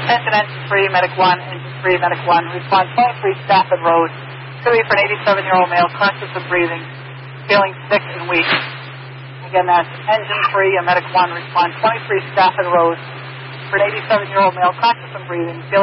Attention engine 3, medic 1, engine 3, medic 1. Respond 23 Stafford Road. Clearly for an 87-year-old male, conscious of breathing, feeling sick and weak. Again, that's engine 3 and medic 1. Respond 23 Stafford Road for an 87-year-old male, conscious of breathing, feeling